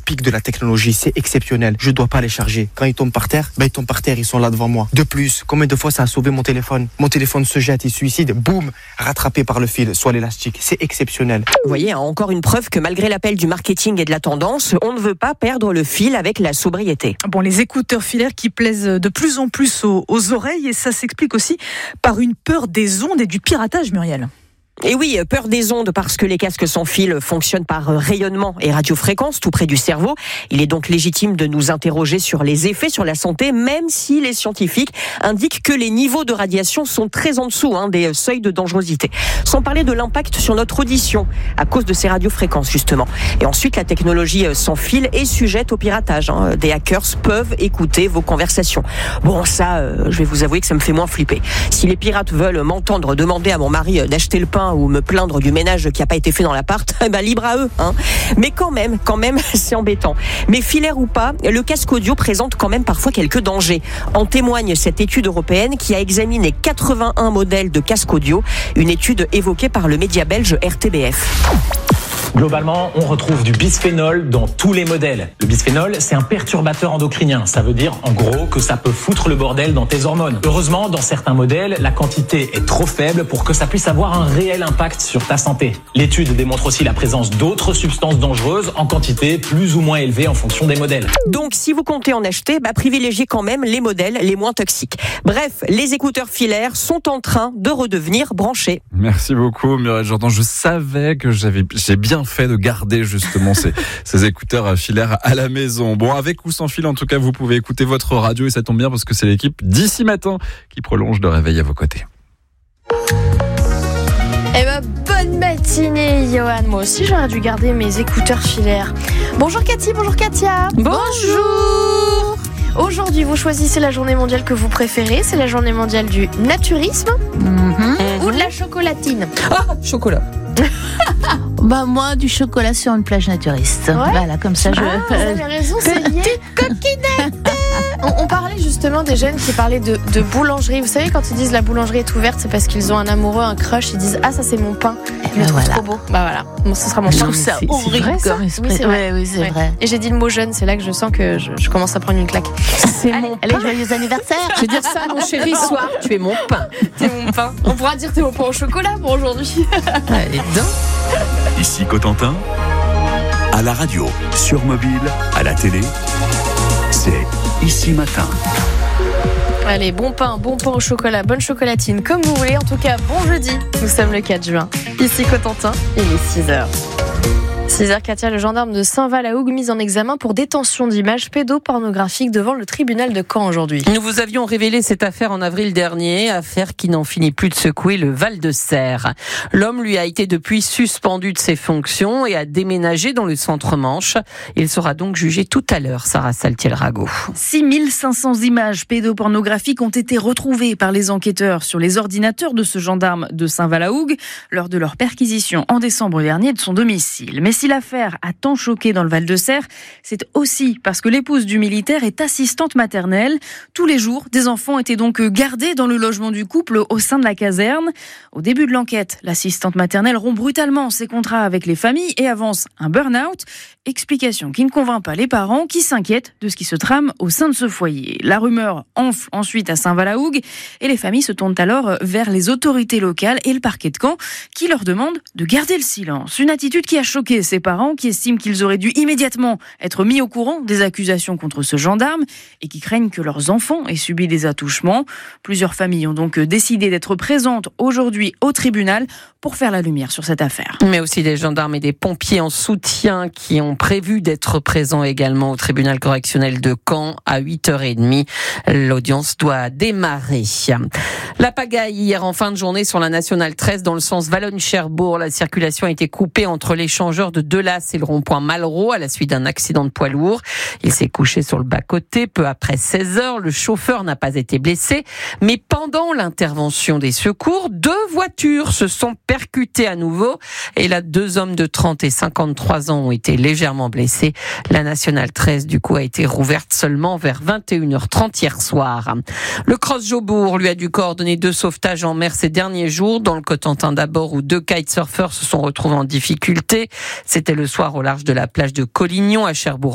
pic de la technologie, c'est exceptionnel. Je dois pas les charger. Quand ils tombent par terre, ils sont là devant moi. De plus, combien de fois ça a sauvé mon téléphone? Mon téléphone se jette, il suicide, boum, rattrapé par le fil, soit l'élastique. C'est exceptionnel. Vous voyez, encore une preuve que malgré l'appel du marketing et de la tendance, on ne veut pas perdre le fil avec la sobriété. Bon, les écouteurs filaires qui plaisent de plus en plus aux oreilles, et ça s'explique aussi par une peur des ondes et du piratage, Muriel. Et oui, peur des ondes parce que les casques sans fil fonctionnent par rayonnement et radiofréquence tout près du cerveau. Il est donc légitime de nous interroger sur les effets sur la santé, même si les scientifiques indiquent que les niveaux de radiation sont très en dessous des seuils de dangerosité. Sans parler de l'impact sur notre audition à cause de ces radiofréquences justement. Et ensuite, la technologie sans fil est sujette au piratage. Des hackers peuvent écouter vos conversations. Bon, ça, je vais vous avouer que ça me fait moins flipper. Si les pirates veulent m'entendre demander à mon mari d'acheter le pain ou me plaindre du ménage qui n'a pas été fait dans l'appart, libre à eux. Mais quand même, c'est embêtant. Mais filaire ou pas, le casque audio présente quand même parfois quelques dangers. En témoigne cette étude européenne qui a examiné 81 modèles de casque audio, une étude évoquée par le média belge RTBF. Globalement, on retrouve du bisphénol dans tous les modèles. Le bisphénol, c'est un perturbateur endocrinien. Ça veut dire, en gros, que ça peut foutre le bordel dans tes hormones. Heureusement, dans certains modèles, la quantité est trop faible pour que ça puisse avoir un réel impact sur ta santé. L'étude démontre aussi la présence d'autres substances dangereuses en quantité plus ou moins élevée en fonction des modèles. Donc, si vous comptez en acheter, privilégiez quand même les modèles les moins toxiques. Bref, les écouteurs filaires sont en train de redevenir branchés. Merci beaucoup, Muriel Jourdan. Je savais que j'ai bien fait de garder justement ces écouteurs filaires à la maison. Bon, avec ou sans fil, en tout cas, vous pouvez écouter votre radio et ça tombe bien parce que c'est l'équipe d'ici matin qui prolonge le réveil à vos côtés. Bonne matinée, Johan. Moi aussi, j'aurais dû garder mes écouteurs filaires. Bonjour Cathy, bonjour Katia. Bonjour. Aujourd'hui, vous choisissez la journée mondiale que vous préférez. C'est la journée mondiale du naturisme ou de la chocolatine. Chocolat. Moi, du chocolat sur une plage naturiste. Ouais. Voilà, comme ça, Vous avez raison, c'est lié. On parlait justement des jeunes qui parlaient de boulangerie. Vous savez, quand ils disent la boulangerie est ouverte, c'est parce qu'ils ont un amoureux, un crush. Ils disent ça c'est mon pain. Je le trouve trop beau. Voilà, bon, ce sera mon pain. Ça ouvre comme esprit. Oui, c'est vrai. Oui, c'est vrai. Et j'ai dit le mot jeune, c'est là que je sens que je commence à prendre une claque. C'est mon pain. Joyeux anniversaire. Je vais dire ça à mon chéri ce soir. Tu es mon pain. T'es mon pain. On pourra dire t'es mon pain au chocolat pour aujourd'hui. Allez, Ici Cotentin, à la radio, sur mobile, à la télé, c'est Ici Matin. Allez, bon pain au chocolat, bonne chocolatine, comme vous voulez. En tout cas, bon jeudi. Nous sommes le 4 juin. Ici Cotentin, il est 6h. 6h, Katia, le gendarme de Saint-Val-la-Hougue mis en examen pour détention d'images pédopornographiques devant le tribunal de Caen aujourd'hui. Nous vous avions révélé cette affaire en avril dernier, affaire qui n'en finit plus de secouer le Val-de-Serre. L'homme, lui, a été depuis suspendu de ses fonctions et a déménagé dans le centre-Manche. Il sera donc jugé tout à l'heure, Sarah Saltiel-Rago. 6500 images pédopornographiques ont été retrouvées par les enquêteurs sur les ordinateurs de ce gendarme de Saint-Val-la-Hougue lors de leur perquisition en décembre dernier de son domicile. Mais si l'affaire a tant choqué dans le Val-de-Serre, c'est aussi parce que l'épouse du militaire est assistante maternelle. Tous les jours, des enfants étaient donc gardés dans le logement du couple au sein de la caserne. Au début de l'enquête, l'assistante maternelle rompt brutalement ses contrats avec les familles et avance un burn-out. Explication qui ne convainc pas les parents qui s'inquiètent de ce qui se trame au sein de ce foyer. La rumeur enfle ensuite à Saint-Val-la-Hougue et les familles se tournent alors vers les autorités locales et le parquet de Caen qui leur demandent de garder le silence. Une attitude qui a choqué ses parents qui estiment qu'ils auraient dû immédiatement être mis au courant des accusations contre ce gendarme et qui craignent que leurs enfants aient subi des attouchements. Plusieurs familles ont donc décidé d'être présentes aujourd'hui au tribunal pour faire la lumière sur cette affaire. Mais aussi des gendarmes et des pompiers en soutien qui ont prévu d'être présents également au tribunal correctionnel de Caen à 8h30. L'audience doit démarrer. La pagaille hier en fin de journée sur la nationale 13 dans le sens Valognes-Cherbourg. La circulation a été coupée entre l'échangeur de Delas et le rond-point Malraux à la suite d'un accident de poids lourd. Il s'est couché sur le bas-côté peu après 16h. Le chauffeur n'a pas été blessé, mais pendant l'intervention des secours, 2 voitures se sont percutées à nouveau et là 2 hommes de 30 et 53 ans ont été légèrement blessés. La nationale 13 du coup a été rouverte seulement vers 21h30 hier soir. Le Cross Jobourg lui a dû coordonner 2 sauvetages en mer ces derniers jours, dans le Cotentin d'abord où 2 kitesurfers se sont retrouvés en difficulté. C'était le soir au large de la plage de Collignon à Cherbourg.